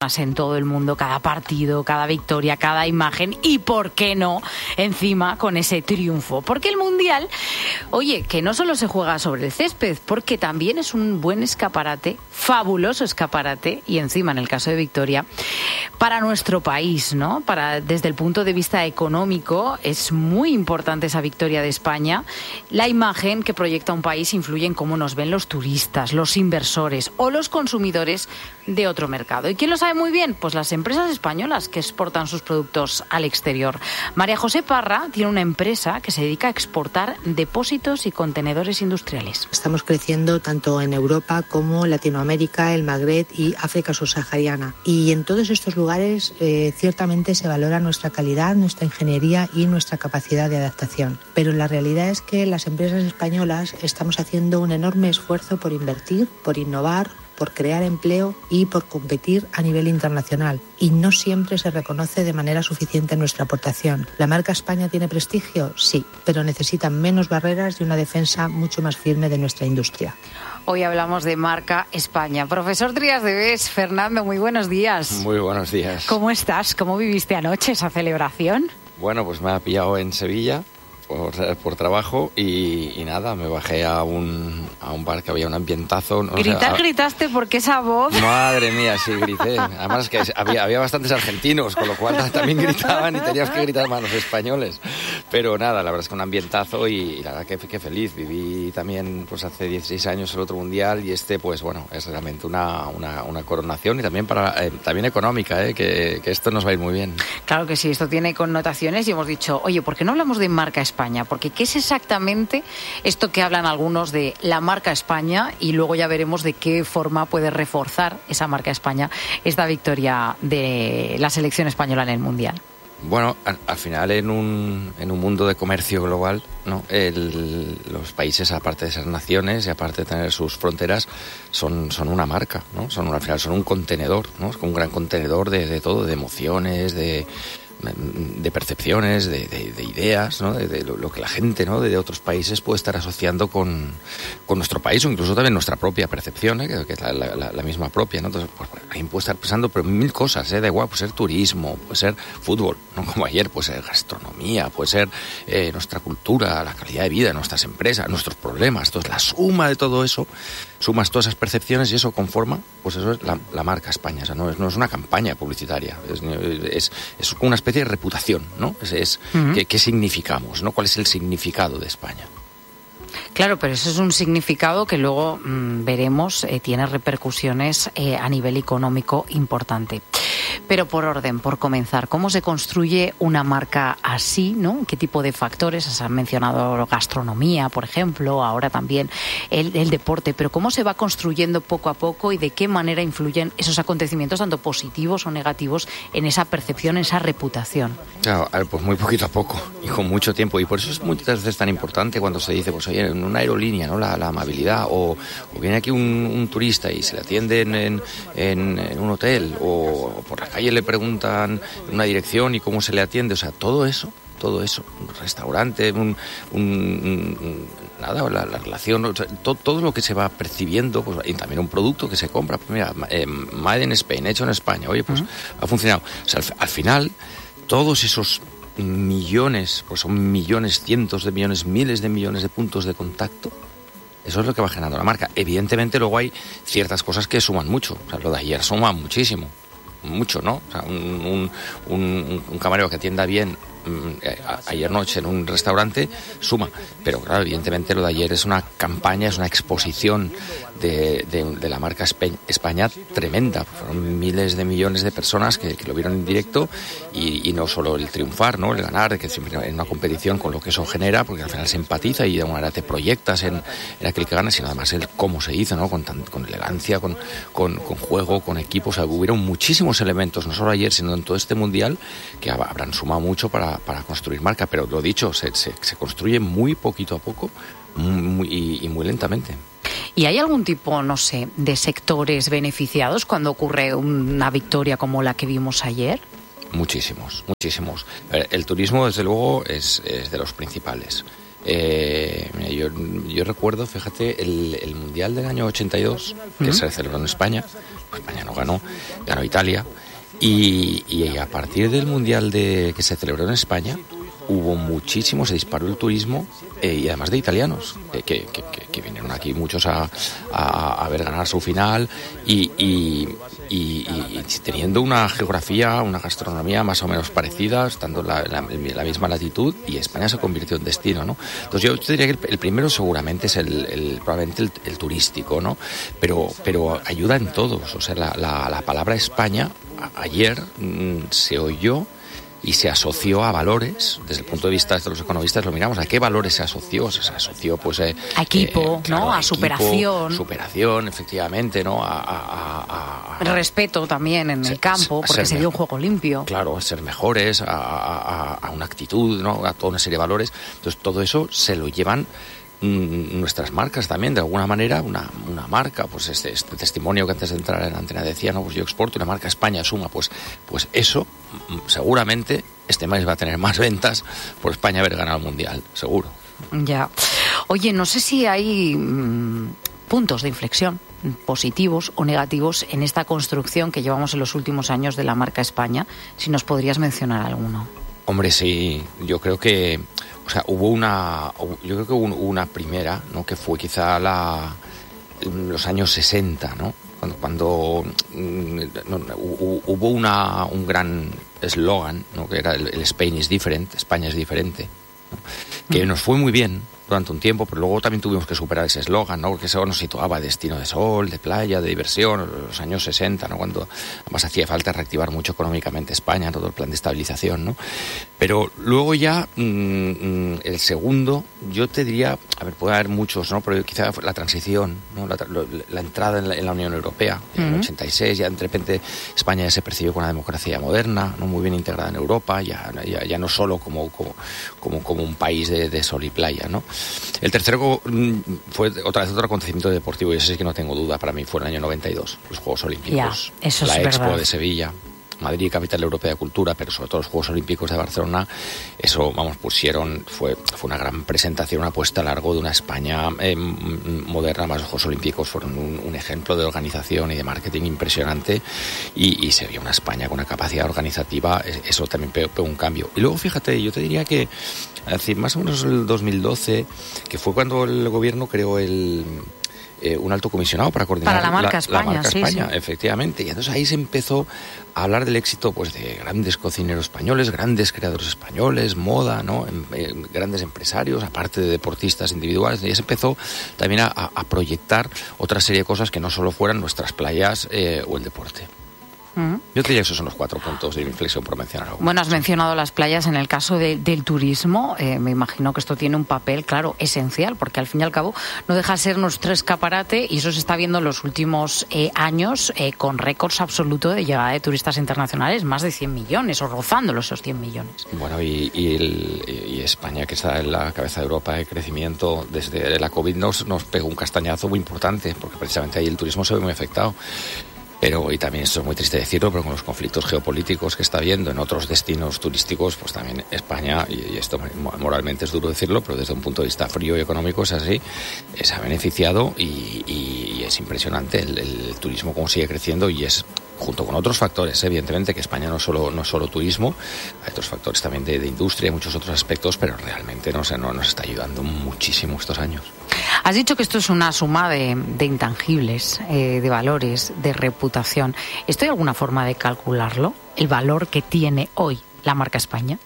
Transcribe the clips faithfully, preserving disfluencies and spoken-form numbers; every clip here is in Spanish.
en todo el mundo, cada partido, cada victoria, cada imagen y, ¿por qué no?, encima con ese triunfo. Porque el Mundial, oye, que no solo se juega sobre el césped, porque también es un buen escaparate, fabuloso escaparate, y encima en el caso de Victoria, para nuestro país, ¿no? Para, desde el punto de vista económico, es muy importante esa victoria de España. La imagen que proyecta un país influye en cómo nos ven los turistas, los inversores o los consumidores de otro mercado. ¿Y quién lo sabe muy bien? Pues las empresas españolas que exportan sus productos al exterior. María José Parra tiene una empresa que se dedica a exportar depósitos y contenedores industriales. Estamos creciendo tanto en Europa como Latinoamérica, el Magreb y África subsahariana. Y en todos estos lugares eh, ciertamente se valora nuestra calidad, nuestra ingeniería y nuestra capacidad de adaptación. Pero la realidad es que las empresas españolas estamos haciendo un enorme esfuerzo por invertir, por innovar, por crear empleo y por competir a nivel internacional. Y no siempre se reconoce de manera suficiente nuestra aportación. ¿La marca España tiene prestigio? Sí, pero necesita menos barreras y una defensa mucho más firme de nuestra industria. Hoy hablamos de marca España. Profesor Trías de Bes, Fernando, muy buenos días. Muy buenos días. ¿Cómo estás? ¿Cómo viviste anoche esa celebración? Bueno, pues me ha pillado en Sevilla por, por trabajo y, y nada, me bajé a un, a un bar que había un ambientazo. ¿No? Gritar, o sea, gritaste porque esa voz... Madre mía, sí, grité. Además es que había, había bastantes argentinos, con lo cual también gritaban y teníamos que gritar más los españoles. Pero nada, la verdad es que un ambientazo y, y la verdad que, que feliz. Viví también pues hace dieciséis años el otro mundial y este, pues bueno, es realmente una, una, una coronación y también para eh, también económica, eh, que, que esto nos va a ir muy bien. Claro que sí, esto tiene connotaciones y hemos dicho, oye, ¿por qué no hablamos de marca España? España, porque ¿qué es exactamente esto que hablan algunos de la marca España? Y luego ya veremos de qué forma puede reforzar esa marca España esta victoria de la selección española en el Mundial. Bueno, al, al final en un, en un mundo de comercio global, ¿no? El, los países, aparte de ser naciones y aparte de tener sus fronteras, son, son una marca, ¿no? Son, al final son un contenedor, ¿no? Es como un gran contenedor de, de todo, de emociones, de... de percepciones, de, de, de ideas, ¿no? de, de lo, lo que la gente, ¿no? de, de otros países puede estar asociando con, con nuestro país o incluso también nuestra propia percepción, ¿eh? que, que es la, la, la misma propia, ¿no? Entonces, pues, alguien puede estar pensando pero mil cosas, ¿eh? Da igual, puede ser turismo, puede ser fútbol, no como ayer, puede ser gastronomía, puede ser eh, nuestra cultura, la calidad de vida de nuestras empresas, nuestros problemas. Entonces, la suma de todo eso, sumas todas esas percepciones y eso conforma, pues eso es la, la marca España. O sea, no es, no es una campaña publicitaria, es, es, es una especie de reputación, ¿no? Es, es uh-huh. ¿qué, qué significamos, ¿no? ¿Cuál es el significado de España? Claro, pero eso es un significado que luego mmm, veremos eh, tiene repercusiones eh, a nivel económico importante. Pero por orden, por comenzar, ¿cómo se construye una marca así, ¿no? ¿Qué tipo de factores? Se han mencionado gastronomía, por ejemplo, ahora también el, el deporte, pero ¿cómo se va construyendo poco a poco y de qué manera influyen esos acontecimientos, tanto positivos o negativos, en esa percepción, en esa reputación? Claro, pues muy poquito a poco y con mucho tiempo. Y por eso es muchas veces tan importante cuando se dice, pues oye, en una aerolínea, ¿no? La, la amabilidad, o, o viene aquí un, un turista y se le atiende en, en, en un hotel, o, o por la calle le preguntan una dirección y cómo se le atiende, o sea, todo eso, todo eso, un restaurante, un, un, un nada, la, la relación, o sea, todo, todo lo que se va percibiendo, pues, y también un producto que se compra, pues mira, eh, made in Spain, hecho en España, oye, pues uh-huh. ha funcionado. O sea, al, al final, todos esos millones, pues son millones, cientos de millones, miles de millones de puntos de contacto. Eso es lo que va generando la marca. Evidentemente luego hay ciertas cosas que suman mucho. O sea, lo de ayer suma muchísimo. Mucho, ¿no? O sea, un, un, un, un camarero que atienda bien eh, ayer noche en un restaurante suma. Pero claro, evidentemente lo de ayer es una campaña, es una exposición de, de, de la marca España tremenda. Fueron miles de millones de personas que, que lo vieron en directo y, y no solo el triunfar, ¿no? El ganar, que siempre en una competición con lo que eso genera, porque al final se empatiza y de alguna manera te proyectas en, en aquel que gana, sino además el cómo se hizo, ¿no? Con, tan, con elegancia, con, con, con juego, con equipo. O sea, hubieron muchísimos elementos, no solo ayer, sino en todo este mundial, que habrán sumado mucho para, para construir marca. Pero lo dicho, se, se, se construye muy poquito a poco muy, y, y muy lentamente. ¿Y hay algún tipo, no sé, de sectores beneficiados cuando ocurre una victoria como la que vimos ayer? Muchísimos, muchísimos. El turismo, desde luego, es, es de los principales. Eh, yo, yo recuerdo, fíjate, el, el Mundial del año ochenta y dos, que uh-huh. se celebró en España, España no ganó, ganó Italia. Y, y a partir del Mundial de, que se celebró en España, hubo muchísimo, se disparó el turismo, eh, y además de italianos, eh, que, que, que, que vinieron aquí muchos a, a, a ver ganar su final y, y, y, y teniendo una geografía, una gastronomía más o menos parecida, estando en la, la, la misma latitud, y España se convirtió en destino, ¿no? Entonces yo te diría que el, el primero seguramente es el, el probablemente el, el turístico, ¿no? Pero, pero ayuda en todos, o sea, la, la, la palabra España ayer mmm, se oyó y se asoció a valores, desde el punto de vista de los economistas lo miramos, ¿a qué valores se asoció? Se asoció pues eh, a equipo, eh, claro, ¿no? A, a equipo, superación. Superación, efectivamente, ¿no? A, a, a, a respeto también en se, el campo, porque se, se dio un juego limpio. Claro, a ser mejores, a, a, a una actitud, ¿no? A toda una serie de valores. Entonces todo eso se lo llevan nuestras marcas también, de alguna manera, una, una marca, pues este, este testimonio que antes de entrar en la antena decía, no, pues yo exporto y la marca España suma, pues, pues eso, seguramente este mes va a tener más ventas por España haber ganado el Mundial, seguro. Ya. Oye, no sé si hay mmm, puntos de inflexión positivos o negativos en esta construcción que llevamos en los últimos años de la marca España, si nos podrías mencionar alguno. Hombre, sí, yo creo que, o sea, hubo una, yo creo que hubo una primera, ¿no? Que fue quizá la, los años sesenta, ¿no? Cuando, cuando no, hubo una, un gran eslogan, ¿no? Que era el, el Spain is different, España es diferente, ¿no? Que mm. nos fue muy bien durante un tiempo, pero luego también tuvimos que superar ese eslogan, ¿no? Porque eso nos situaba destino de sol, de playa, de diversión, los años sesenta, ¿no? Cuando además hacía falta reactivar mucho económicamente España, todo el plan de estabilización, ¿no? Pero luego ya mmm, el segundo, yo te diría, a ver, puede haber muchos, ¿no? Pero quizá la transición, ¿no? La, la, la entrada en la, en la Unión Europea, en uh-huh. el ochenta y seis, ya de repente España ya se percibió con una democracia moderna, ¿no? Muy bien integrada en Europa, ya, ya, ya no solo como, como, como, como un país de, de sol y playa, ¿no? El tercero fue otra vez otro acontecimiento deportivo, y ese sí que no tengo duda, para mí fue en el año noventa y dos, los Juegos Olímpicos, ya, eso la es Expo verdad. de Sevilla, Madrid, capital europea de cultura, pero sobre todo los Juegos Olímpicos de Barcelona, eso, vamos, pusieron, fue, fue una gran presentación, una puesta a largo de una España eh, moderna, más los Juegos Olímpicos fueron un, un ejemplo de organización y de marketing impresionante, y, y se vio una España con una capacidad organizativa, eso también pegó, pegó un cambio. Y luego, fíjate, yo te diría que, es decir, más o menos el dos mil doce, que fue cuando el gobierno creó el... Eh, un alto comisionado para coordinar para la marca la, España, la marca sí, España, sí. efectivamente. Y entonces ahí se empezó a hablar del éxito, pues, de grandes cocineros españoles, grandes creadores españoles, moda, ¿no? En, en, grandes empresarios, aparte de deportistas individuales. Y se empezó también a, a proyectar otra serie de cosas que no solo fueran nuestras playas eh, o el deporte. Uh-huh. Yo te diría que esos son los cuatro puntos de inflexión, por mencionar algo. Bueno, has mencionado las playas. En el caso de, del turismo, eh, me imagino que esto tiene un papel, claro, esencial, porque al fin y al cabo no deja de ser nuestro escaparate, y eso se está viendo en los últimos eh, años eh, con récords absolutos de llegada de turistas internacionales, más de cien millones, o rozando esos cien millones. Bueno, y, y, el, y España, que está en la cabeza de Europa de crecimiento desde la COVID, nos, nos pegó un castañazo muy importante, porque precisamente ahí el turismo se ve muy afectado. Pero, y también esto es muy triste decirlo, pero con los conflictos geopolíticos que está habiendo en otros destinos turísticos, pues también España, y, y esto moralmente es duro decirlo, pero desde un punto de vista frío y económico es así, se ha beneficiado, y, y, y es impresionante el, el turismo cómo sigue creciendo, y es, junto con otros factores, evidentemente, que España no es solo, no es solo turismo, hay otros factores también de, de industria y muchos otros aspectos, pero realmente no, no, nos está ayudando muchísimo estos años. Has dicho que esto es una suma de, de intangibles, eh, de valores, de reputación. ¿Esto hay alguna forma de calcularlo? ¿El valor que tiene hoy la marca España?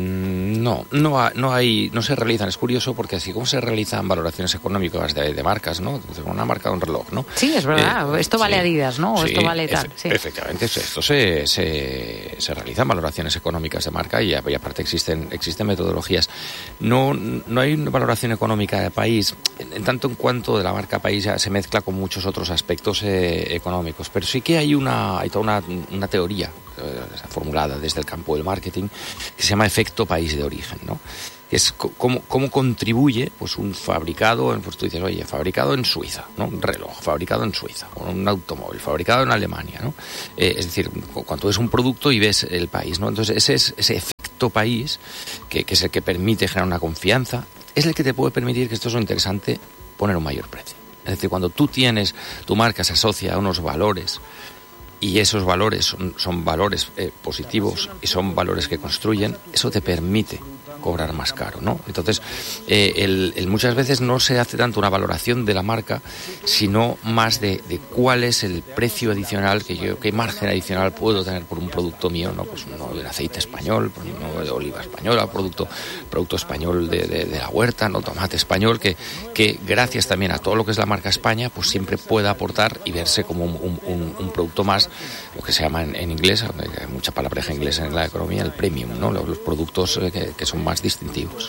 No, no, ha, no hay, no se realizan. Es curioso porque así como se realizan valoraciones económicas de, de marcas, ¿no? Una marca de un reloj, ¿no? Sí, es verdad. Eh, esto vale sí, Adidas, ¿no? O sí, esto vale tal. Efe, sí. Efectivamente, esto se, se, se realizan valoraciones económicas de marca, y, y aparte existen, existen metodologías. No, no hay una valoración económica de país, en, en tanto en cuanto de la marca país ya se mezcla con muchos otros aspectos eh, económicos, pero sí que hay una, hay toda una, una teoría eh, formulada desde el campo del marketing que se llama efecto país de origen, ¿no? Es cómo, cómo contribuye, pues, un fabricado, pues tú dices, oye, fabricado en Suiza, ¿no? Un reloj fabricado en Suiza, o un automóvil fabricado en Alemania, ¿no? Eh, es decir, cuando ves un producto y ves el país, ¿no? Entonces ese es ese efecto país que, que es el que permite generar una confianza, es el que te puede permitir, que esto es lo interesante, poner un mayor precio. Es decir, cuando tú tienes, tu marca se asocia a unos valores y esos valores son, son valores eh, positivos y son valores que construyen, eso te permite cobrar más caro, ¿no? Entonces, eh, el, el muchas veces no se hace tanto una valoración de la marca, sino más de, de cuál es el precio adicional que yo, qué margen adicional puedo tener por un producto mío, ¿no? Pues uno de aceite español, pues uno de oliva española, producto, producto español de, de, de la huerta, ¿no? Tomate español, que, que gracias también a todo lo que es la marca España, pues siempre pueda aportar y verse como un, un, un producto más, lo que se llama en, en inglés, hay mucha palabreja inglesa en la economía, el premium, ¿no? Los, los productos que, que son más distintivos.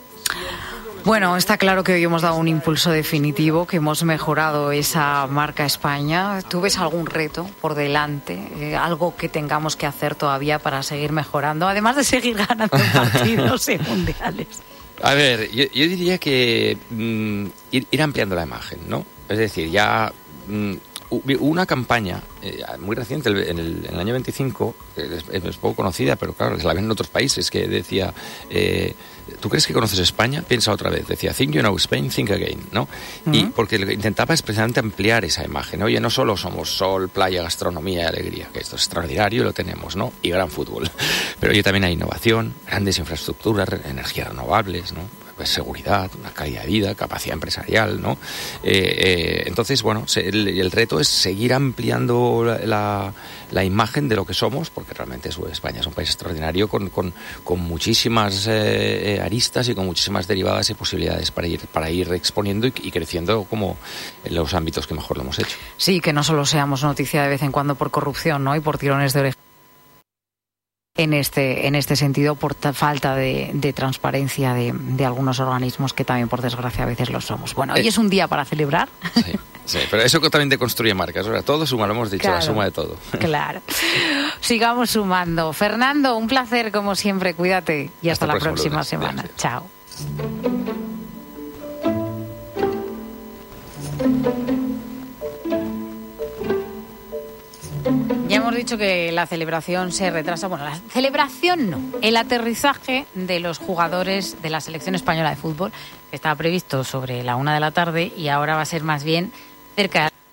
Bueno, está claro que hoy hemos dado un impulso definitivo, que hemos mejorado esa marca España. ¿Tú ves algún reto por delante? Eh, ¿Algo que tengamos que hacer todavía para seguir mejorando? Además de seguir ganando partidos y mundiales. A ver, yo, yo diría que mmm, ir, ir ampliando la imagen, ¿no? Es decir, ya... Mmm, hubo una campaña eh, muy reciente, en el, en el año veinticinco, que es, es poco conocida, pero claro, la ven en otros países, que decía, eh, ¿tú crees que conoces España? Piensa otra vez. Decía, think you know Spain, think again, ¿no? Uh-huh. Y porque lo que intentaba es precisamente ampliar esa imagen. Oye, no solo somos sol, playa, gastronomía y alegría, que esto es extraordinario y lo tenemos, ¿no? Y gran fútbol. Pero oye, también hay innovación, grandes infraestructuras, energías renovables, ¿no? Pues seguridad, una calidad de vida, capacidad empresarial, ¿no? Eh, eh, entonces, bueno, se, el, el reto es seguir ampliando la, la, la imagen de lo que somos, porque realmente es, España es un país extraordinario con, con, con muchísimas eh, aristas y con muchísimas derivadas y posibilidades para ir, para ir exponiendo y, y creciendo como en los ámbitos que mejor lo hemos hecho. Sí, que no solo seamos noticia de vez en cuando por corrupción, ¿no? Y por tirones de orejas. En este, en este sentido, por ta- falta de, de transparencia de, de algunos organismos que también, por desgracia, a veces lo somos. Bueno, hoy eh, es un día para celebrar. Sí, sí, pero eso también te construye marcas. O sea, todo suma, lo hemos dicho, claro, la suma de todo. Claro. Sigamos sumando. Fernando, un placer como siempre. Cuídate y hasta, hasta la próxima lunes. semana. Bien, sí. Chao. Ya hemos dicho que la celebración se retrasa. Bueno, la celebración no. El aterrizaje de los jugadores de la selección española de fútbol, que estaba previsto sobre la una de la tarde y ahora va a ser más bien cerca de